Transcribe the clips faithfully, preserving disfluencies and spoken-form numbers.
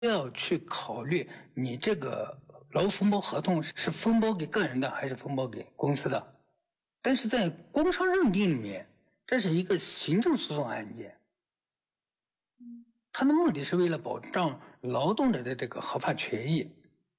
要去考虑你这个劳务分包合同是分包给个人的还是分包给公司的。但是在工伤认定里面，这是一个行政诉讼案件，它的目的是为了保障劳动者的这个合法权益。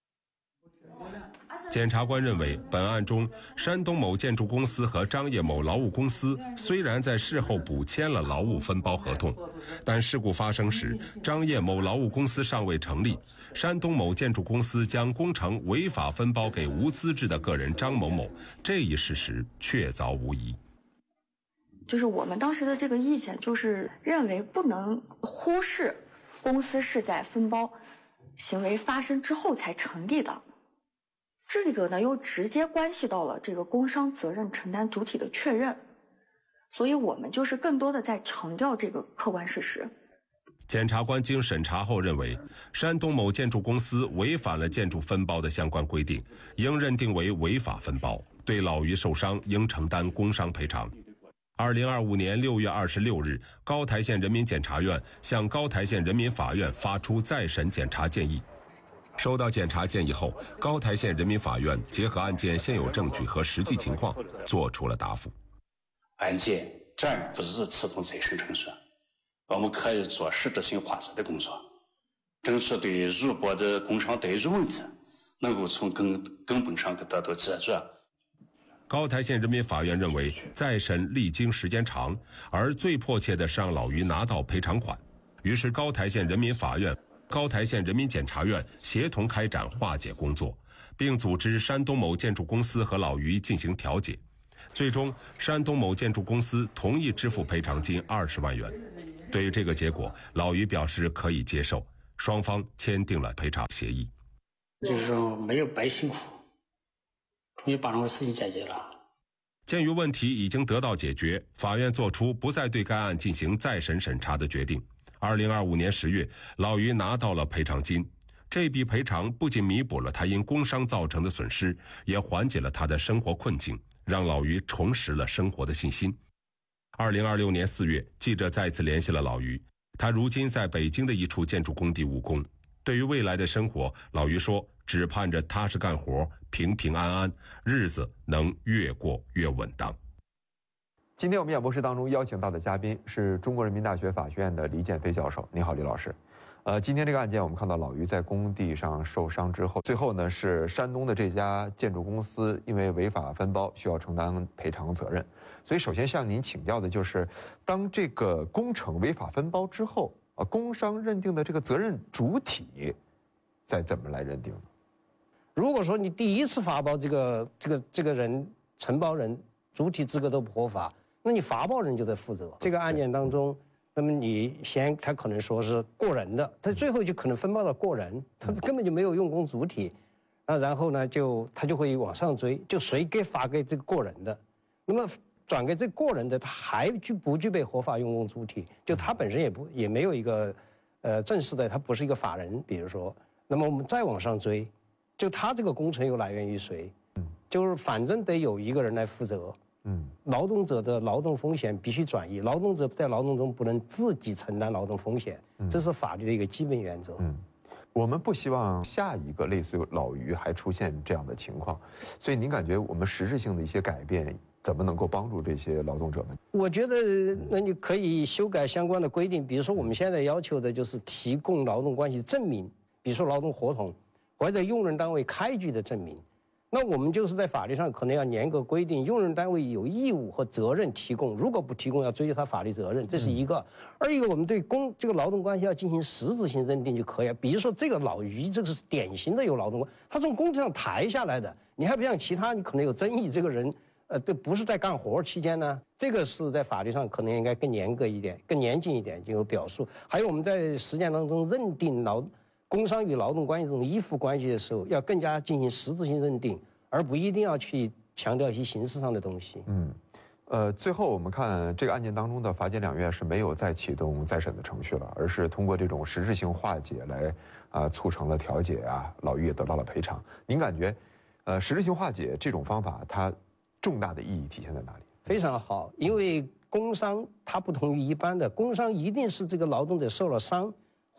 检察官认为，本案中山东某建筑公司和张掖某劳务公司虽然在事后补签了劳务分包合同，但事故发生时，张掖某劳务公司尚未成立，山东某建筑公司将工程违法分包给无资质的个人张某某，这一事实确凿无疑。 就是我们当时的这个意见，就是认为不能忽视公司是在分包行为发生之后才成立的。这个呢，又直接关系到了这个工伤责任承担主体的确认，所以我们就是更多的在强调这个客观事实。 检察官经审查后认为，山东某建筑公司违反了建筑分包的相关规定，应认定为违法分包，对老于受伤应承担工伤赔偿。二零二五年六月二十六日，高台县人民检察院向高台县人民法院发出再审检察建议。收到检察建议后，高台县人民法院结合案件现有证据和实际情况，作出了答复。 案件暂不是启动再审程序，我们可以做实质性化解的工作，争取对如果的工伤待遇问题能够从根根本上得到解决。 高台县人民法院认为，再审历经时间长，而最迫切的是让老于拿到赔偿款，于是高台县人民法院、高台县人民检察院协同开展化解工作，并组织山东某建筑公司和老于进行调解。最终，山东某建筑公司同意支付赔偿金二十万元。对于这个结果，老于表示可以接受，双方签订了赔偿协议。 就是说没有白辛苦，终于把这个事情解决了。 鉴于问题已经得到解决，法院作出不再对该案进行再审审查的决定。二零二五年十月，老于拿到了赔偿金。这笔赔偿不仅弥补了他因工伤造成的损失，也缓解了他的生活困境，让老于重拾了生活的信心。二零二六年四月，记者再次联系了老于，他如今在北京的一处建筑工地务工。对于未来的生活，老于说，只盼着踏实干活，平平安安，日子能越过越稳当。 今天我们演播室当中邀请到的嘉宾是中国人民大学法学院的李建飞教授。你好，李老师。呃，今天这个案件，我们看到老于在工地上受伤之后，最后呢是山东的这家建筑公司因为违法分包需要承担赔偿责任。所以首先向您请教的就是，当这个工程违法分包之后，啊，工伤认定的这个责任主体，再怎么来认定呢？ 如果说你第一次发包这个这个这个人承包人主体资格都不合法，那你发包人就得负责。这个案件当中，那么你先他可能说是过人的，他最后就可能分包到过人，他根本就没有用工主体，那然后呢就他就会往上追，就谁给发给这个过人的，那么转给这个过人的他还具不具备合法用工主体，就他本身也不也没有一个呃正式的，他不是一个法人，比如说，那么我们再往上追，就他这个工程又来源于谁？就是反正得有一个人来负责。嗯，劳动者的劳动风险必须转移，劳动者在劳动中不能自己承担劳动风险，这是法律的一个基本原则。 嗯，我们不希望下一个类似于老于还出现这样的情况，所以您感觉我们实质性的一些改变怎么能够帮助这些劳动者们？ 我觉得那你可以修改相关的规定，比如说我们现在要求的就是提供劳动关系证明，比如说劳动合同或者用人单位开具的证明。那我们就是在法律上可能要严格规定，用人单位有义务和责任提供，如果不提供要追究他法律责任，这是一个。嗯、二一个，我们对工这个劳动关系要进行实质性认定就可以了。比如说这个老于，这个是典型的有劳动关系，他从工地上抬下来的，你还不像其他，你可能有争议，这个人呃，这不是在干活期间呢，这个是在法律上可能应该更严格一点，更严谨一点就有表述。还有我们在实践当中认定劳工伤与劳动关系这种依附关系的时候，要更加进行实质性认定，而不一定要去强调一些形式上的东西。 嗯，呃，最后我们看这个案件当中的法检两院是没有再启动再审的程序了，而是通过这种实质性化解来啊、呃、促成了调解啊，老于也得到了赔偿。您感觉，呃，实质性化解这种方法它重大的意义体现在哪里？ 非常好，因为工伤它不同于一般的工伤，一定是这个劳动者受了伤。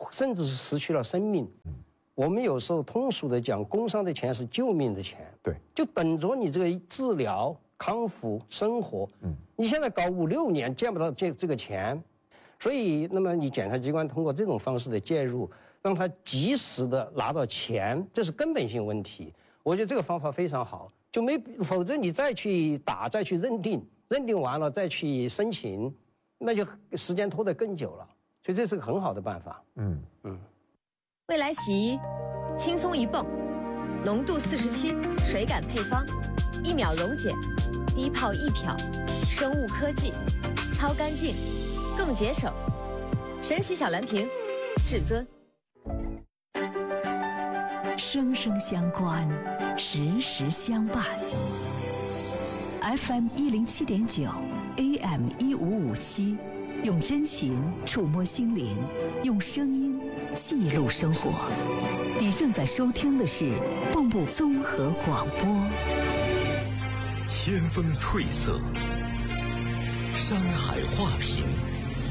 甚至是失去了生命。我们有时候通俗的讲，工伤的钱是救命的钱， 对， 就等着你这个治疗、康复、生活。嗯，你现在搞五六年见不到这这个钱，所以那么你检察机关通过这种方式的介入，让他及时的拿到钱，这是根本性问题。我觉得这个方法非常好，就没否则你再去打、再去认定，认定完了再去申请，那就时间拖得更久了。所以这是个很好的办法。嗯嗯。 未来洗衣，轻松一泵，浓度四十七，水感配方，一秒溶解，低泡易漂，生物科技，超干净，更节省。神奇小蓝瓶，至尊。 生生相关，时时相伴。F M 一零七点九 ，A M 一五五七，用真情触摸心灵，用声音记录生活。你正在收听的是蚌埠综合广播。 千峰翠色，山海画屏。